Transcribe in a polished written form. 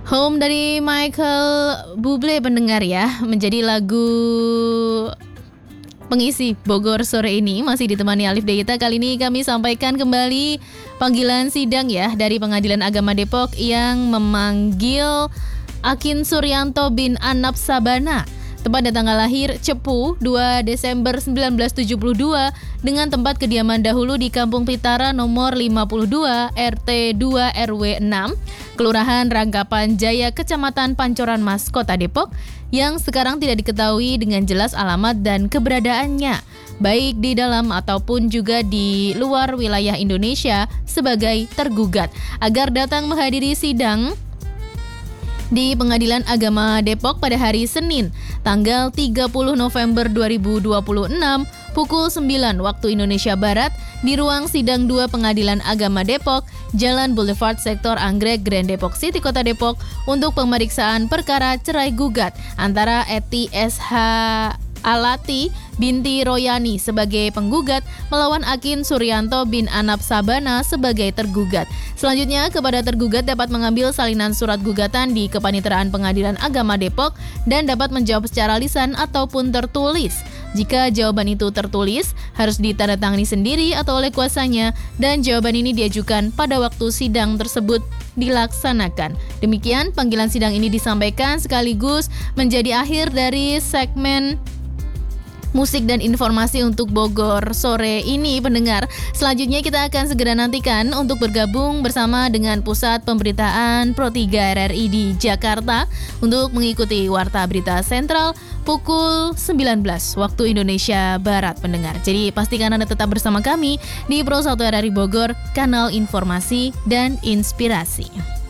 Home dari Michael Bublé pendengar ya, menjadi lagu pengisi Bogor sore ini. Masih ditemani Alif Deyita. Kali ini kami sampaikan kembali panggilan sidang ya dari Pengadilan Agama Depok yang memanggil Akin Suryanto bin Anap Sabana, tepat tanggal lahir Cepu 2 Desember 1972 dengan tempat kediaman dahulu di Kampung Pitara nomor 52 RT 2 RW 6 Kelurahan Rangkapan Jaya Kecamatan Pancoran Mas Kota Depok yang sekarang tidak diketahui dengan jelas alamat dan keberadaannya baik di dalam ataupun juga di luar wilayah Indonesia sebagai tergugat agar datang menghadiri sidang di Pengadilan Agama Depok pada hari Senin, tanggal 30 November 2026, pukul 9 waktu Indonesia Barat, di ruang sidang 2 Pengadilan Agama Depok, Jalan Boulevard Sektor Anggrek, Grand Depok City, Kota Depok, untuk pemeriksaan perkara cerai gugat antara Eti SH Alati binti Royani sebagai penggugat melawan Akin Suryanto bin Anap Sabana sebagai tergugat. Selanjutnya, kepada tergugat dapat mengambil salinan surat gugatan di Kepaniteraan Pengadilan Agama Depok dan dapat menjawab secara lisan ataupun tertulis. Jika jawaban itu tertulis, harus ditandatangani sendiri atau oleh kuasanya dan jawaban ini diajukan pada waktu sidang tersebut dilaksanakan. Demikian panggilan sidang ini disampaikan sekaligus menjadi akhir dari segmen musik dan informasi untuk Bogor sore ini pendengar. Selanjutnya kita akan segera nantikan untuk bergabung bersama dengan Pusat Pemberitaan Pro 3 RRI di Jakarta untuk mengikuti Warta Berita Sentral pukul 19 waktu Indonesia Barat pendengar. Jadi pastikan Anda tetap bersama kami di Pro 1 RRI Bogor, kanal informasi dan inspirasi.